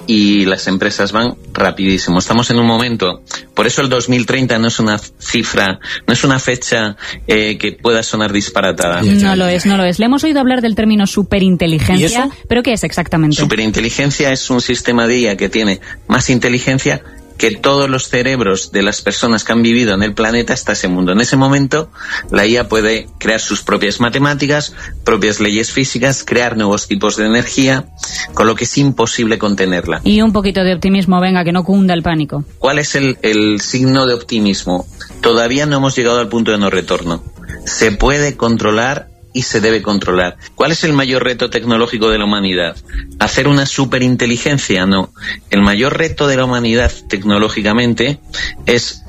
[SPEAKER 7] y las empresas van rapidísimo. Estamos en un momento, por eso el dos mil treinta no es una cifra, no es una fecha eh, que pueda sonar disparatada.
[SPEAKER 14] No lo es, no lo es. Le hemos oído hablar del término superinteligencia, ¿pero qué es exactamente?
[SPEAKER 7] Superinteligencia es un sistema de I A que tiene más inteligencia que todos los cerebros de las personas que han vivido en el planeta hasta ese mundo. En ese momento, la I A puede crear sus propias matemáticas, propias leyes físicas, crear nuevos tipos de energía, con lo que es imposible contenerla.
[SPEAKER 14] Y un poquito de optimismo, venga, que no cunda el pánico.
[SPEAKER 7] ¿Cuál es el, el signo de optimismo? Todavía no hemos llegado al punto de no retorno. Se puede controlar y se debe controlar. ¿Cuál es el mayor reto tecnológico de la humanidad? ¿Hacer una superinteligencia? No. El mayor reto de la humanidad tecnológicamente es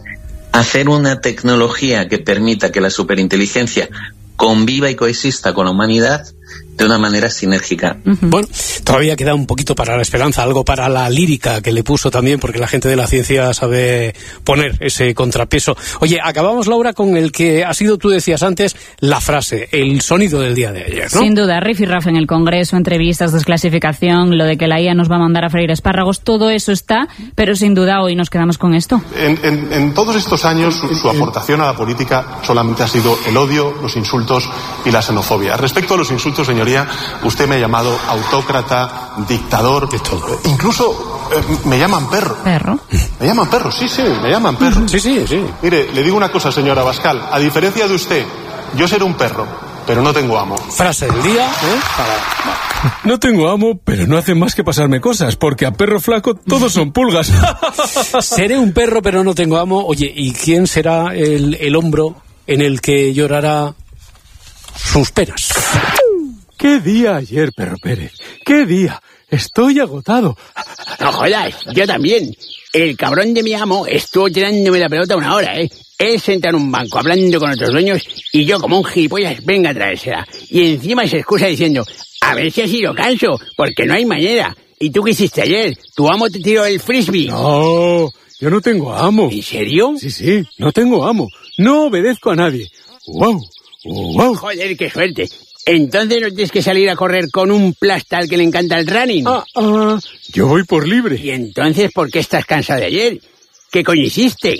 [SPEAKER 7] hacer una tecnología que permita que la superinteligencia conviva y coexista con la humanidad de una manera sinérgica.
[SPEAKER 2] Uh-huh. Bueno, todavía queda un poquito para la esperanza, algo para la lírica que le puso también, porque la gente de la ciencia sabe poner ese contrapeso. Oye, acabamos, Laura, con el que ha sido, tú decías antes, la frase, el sonido del día de ayer, ¿no?
[SPEAKER 14] Sin duda, rifirrafe en el Congreso, entrevistas, desclasificación, lo de que la I A nos va a mandar a freír espárragos, todo eso está, pero sin duda hoy nos quedamos con esto.
[SPEAKER 18] En, en, en todos estos años su, su aportación a la política solamente ha sido el odio, los insultos y la xenofobia. Respecto a los insultos, señoría, usted me ha llamado autócrata, dictador, incluso eh, me llaman perro.
[SPEAKER 14] ¿Perro?
[SPEAKER 18] Me llaman perro, sí, sí, me llaman perro.
[SPEAKER 2] Sí, sí, sí.
[SPEAKER 18] Mire, le digo una cosa, señora Abascal, a diferencia de usted, yo seré un perro, pero no tengo amo.
[SPEAKER 2] Frase del día, ¿eh? Para...
[SPEAKER 22] No tengo amo, pero no hace más que pasarme cosas, porque a perro flaco todos son pulgas.
[SPEAKER 2] Seré un perro, pero no tengo amo. Oye, ¿y quién será el, el hombro en el que llorará sus penas?
[SPEAKER 22] ¡Qué día ayer, Perro Pérez! ¡Qué día! Estoy agotado.
[SPEAKER 8] No jodas, yo también. El cabrón de mi amo estuvo tirándome la pelota una hora, ¿eh? Él sentado en un banco hablando con otros dueños y yo como un gilipollas venga a traérsela. Y encima se excusa diciendo, a ver si ha sido canso, porque no hay manera. ¿Y tú qué hiciste ayer? ¿Tu amo te tiró el frisbee?
[SPEAKER 22] No, yo no tengo amo.
[SPEAKER 8] ¿En serio?
[SPEAKER 22] Sí, sí, no tengo amo. No obedezco a nadie. ¡Wow! ¡Wow!
[SPEAKER 8] Joder, qué suerte. Entonces no tienes que salir a correr con un plastal que le encanta el running.
[SPEAKER 22] Ah, ah, yo voy por libre.
[SPEAKER 8] ¿Y entonces por qué estás cansado de ayer? ¿Qué coño hiciste?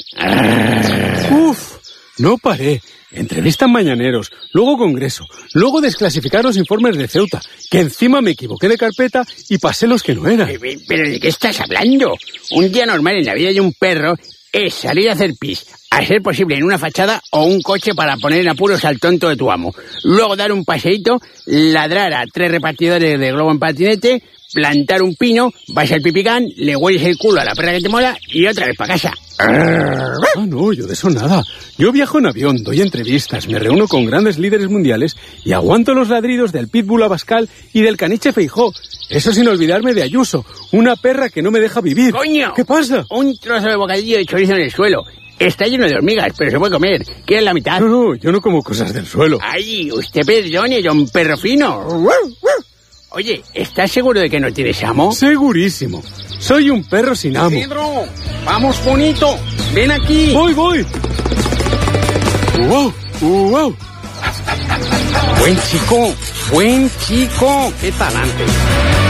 [SPEAKER 22] Uf, no paré. Entrevista en Mañaneros, luego Congreso, luego desclasificar los informes de Ceuta, que encima me equivoqué de carpeta y pasé los que no eran.
[SPEAKER 8] ¿Pero de qué estás hablando? Un día normal en la vida de un perro es salir a hacer pis, a ser posible en una fachada o un coche para poner en apuros al tonto de tu amo. Luego dar un paseíto, ladrar a tres repartidores de globo en patinete, plantar un pino, vas al pipicán, le hueles el culo a la perra que te mola y otra vez para casa.
[SPEAKER 22] Ah, no, yo de eso nada. Yo viajo en avión, doy entrevistas, me reúno con grandes líderes mundiales y aguanto los ladridos del pitbull Abascal y del caniche Feijóo. Eso sin olvidarme de Ayuso, una perra que no me deja vivir.
[SPEAKER 8] ¡Coño!
[SPEAKER 22] ¿Qué pasa?
[SPEAKER 8] Un trozo de bocadillo de chorizo en el suelo. Está lleno de hormigas, pero se puede comer. ¿Quieres la mitad?
[SPEAKER 22] No, no, yo no como cosas del suelo.
[SPEAKER 8] Ay, usted perdone, don perro fino. Oye, ¿estás seguro de que no tienes amo?
[SPEAKER 22] Segurísimo. Soy un perro sin amo.
[SPEAKER 8] Pedro, vamos bonito. Ven aquí.
[SPEAKER 22] Voy, voy. Wow, wow.
[SPEAKER 8] Buen chico, buen chico. Qué talante.